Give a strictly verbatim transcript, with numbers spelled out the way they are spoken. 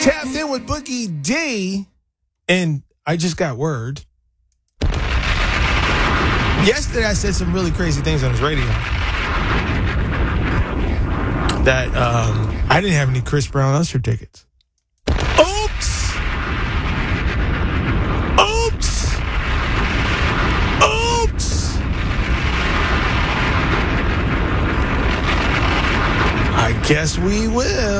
Tapped in with Boogie D, and I just got word. Yesterday, I said some really crazy things on his radio. That um, I didn't have any Chris Brown Usher tickets. Oops! Oops! Oops! I guess we will.